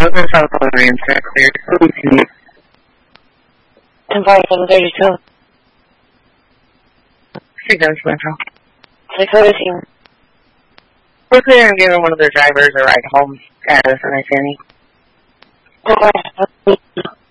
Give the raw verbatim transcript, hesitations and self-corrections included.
Brooklyn, South Carolina, clear. ten forty-seven thirty-two. six seven Metro. six seventeen. We're clear and giving one of the drivers a ride home at us, and I say any. Okay.